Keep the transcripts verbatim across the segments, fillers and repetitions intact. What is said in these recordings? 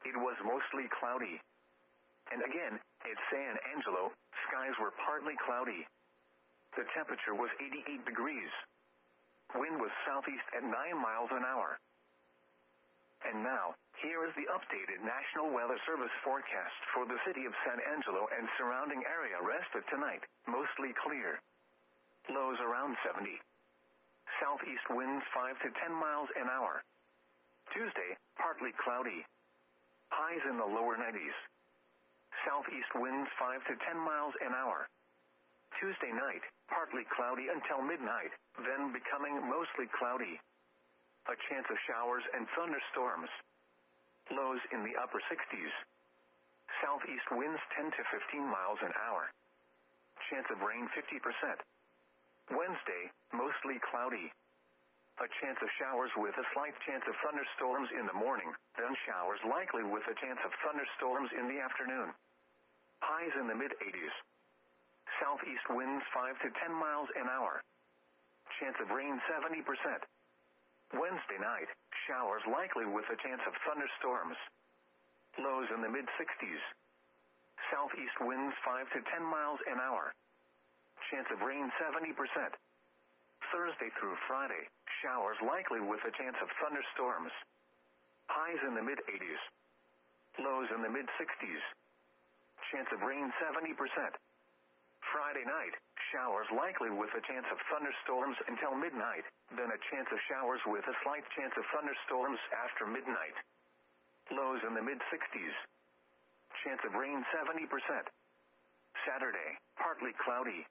it was mostly cloudy. And again, at San Angelo, skies were partly cloudy. The temperature was eighty-eight degrees. Wind was southeast at nine miles an hour. And now, here is the updated National Weather Service forecast for the city of San Angelo and surrounding area rest of tonight, mostly clear. Lows around seventy. Southeast winds five to ten miles an hour. Tuesday, partly cloudy. Highs in the lower nineties. Southeast winds five to ten miles an hour. Tuesday night, partly cloudy until midnight, then becoming mostly cloudy. A chance of showers and thunderstorms. Lows in the upper sixties. Southeast winds ten to fifteen miles an hour. Chance of rain fifty percent. Wednesday, mostly cloudy. A chance of showers with a slight chance of thunderstorms in the morning, then showers likely with a chance of thunderstorms in the afternoon. Highs in the mid-eighties. Southeast winds five to ten miles an hour. Chance of rain seventy percent. Wednesday night, showers likely with a chance of thunderstorms. Lows in the mid-sixties. Southeast winds five to ten miles an hour. Chance of rain seventy percent. Thursday through Friday, showers likely with a chance of thunderstorms. Highs in the mid-eighties. Lows in the mid-sixties. Chance of rain seventy percent. Friday night, showers likely with a chance of thunderstorms until midnight, then a chance of showers with a slight chance of thunderstorms after midnight. Lows in the mid-sixties. Chance of rain seventy percent. Saturday, partly cloudy.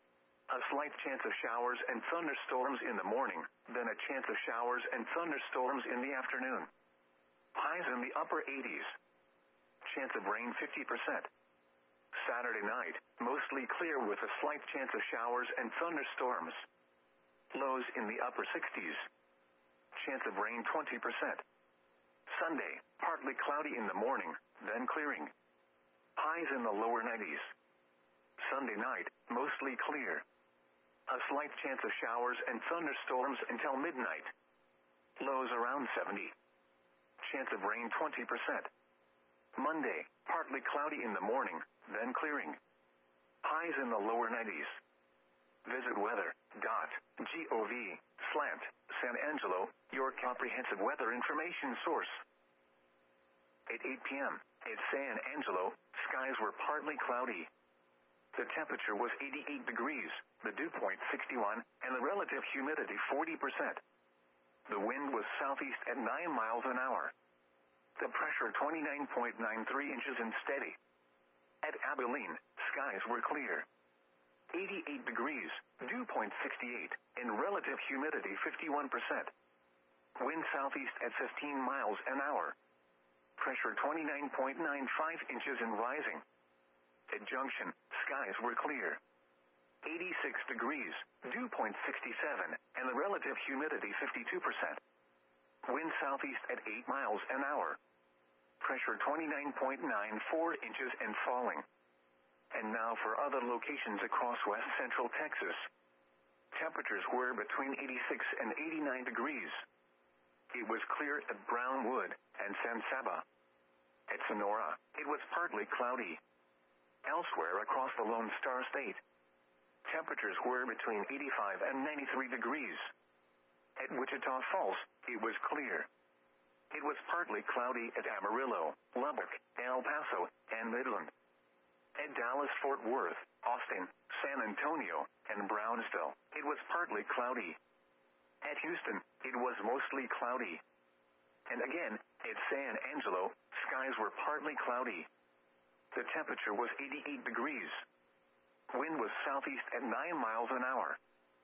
A slight chance of showers and thunderstorms in the morning, then a chance of showers and thunderstorms in the afternoon. Highs in the upper eighties. Chance of rain fifty percent. Saturday night, mostly clear with a slight chance of showers and thunderstorms. Lows in the upper sixties. Chance of rain twenty percent. Sunday, partly cloudy in the morning, then clearing. Highs in the lower nineties. Sunday night, mostly clear. A slight chance of showers and thunderstorms until midnight. Lows around seventy. Chance of rain twenty percent. Monday, partly cloudy in the morning, then clearing. Highs in the lower nineties. Visit weather dot gov slash San Angelo, your comprehensive weather information source. At eight p.m., at San Angelo, skies were partly cloudy. The temperature was eighty-eight degrees, the dew point sixty-one, and the relative humidity forty percent. The wind was southeast at nine miles an hour. The pressure twenty-nine point nine three inches and steady. At Abilene, skies were clear. eighty-eight degrees, dew point sixty-eight, and relative humidity fifty-one percent. Wind southeast at fifteen miles an hour. Pressure twenty-nine point nine five inches and rising. At Junction, skies were clear. eighty-six degrees, dew point sixty-seven, and the relative humidity fifty-two percent. Wind southeast at eight miles an hour. Pressure twenty-nine point nine four inches and falling. And now for other locations across west central Texas. Temperatures were between eighty-six and eighty-nine degrees. It was clear at Brownwood and San Saba. At Sonora, it was partly cloudy. Elsewhere across the Lone Star State, temperatures were between eighty-five and ninety-three degrees. At Wichita Falls, it was clear. It was partly cloudy at Amarillo, Lubbock, El Paso, and Midland. At Dallas-Fort Worth, Austin, San Antonio, and Brownsville, it was partly cloudy. At Houston, it was mostly cloudy. And again, at San Angelo, skies were partly cloudy. The temperature was eighty-eight degrees. Wind was southeast at nine miles an hour.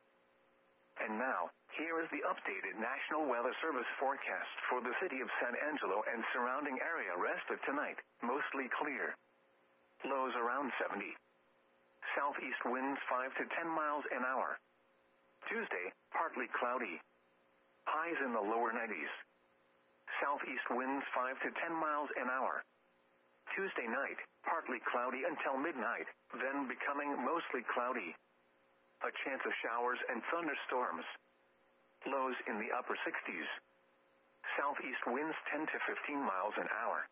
And now, here is the updated National Weather Service forecast for the city of San Angelo and surrounding area rest of tonight, mostly clear. Lows around seventy. Southeast winds five to ten miles an hour. Tuesday, partly cloudy. Highs in the lower nineties. Southeast winds five to ten miles an hour. Tuesday night, partly cloudy until midnight, then becoming mostly cloudy. A chance of showers and thunderstorms. Lows in the upper sixties. Southeast winds ten to fifteen miles an hour,